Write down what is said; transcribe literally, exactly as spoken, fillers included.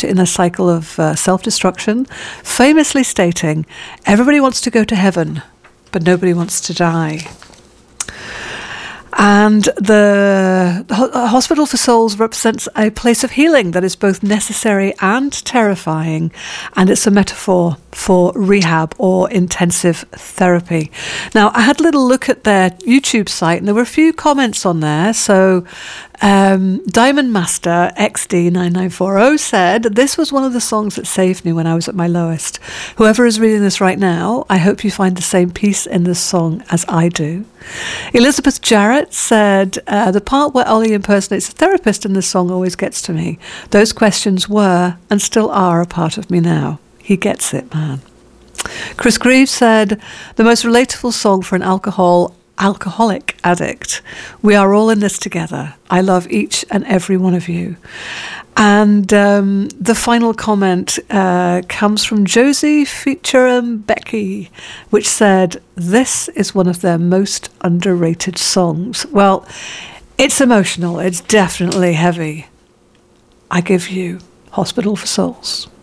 trapped in a cycle of uh, self-destruction, famously stating, "Everybody wants to go to heaven, but nobody wants to die." And the Ho- Hospital for Souls represents a place of healing that is both necessary and terrifying, and it's a metaphor for rehab or intensive therapy. Now, I had a little look at their YouTube site, and there were a few comments on there. So um, Diamond Master X D nine nine four zero said, "This was one of the songs that saved me when I was at my lowest. Whoever is reading this right now, I hope you find the same peace in this song as I do." Elizabeth Jarrett said, uh, "The part where Ollie impersonates a therapist in this song always gets to me. Those questions were and still are a part of me now. He gets it, man." Chris Greaves said, "The most relatable song for an alcohol alcoholic addict. We are all in this together. I love each and every one of you." And um, the final comment uh, comes from Josie featuring Becky, which said, "This is one of their most underrated songs." Well, it's emotional. It's definitely heavy. I give you Hospital for Souls.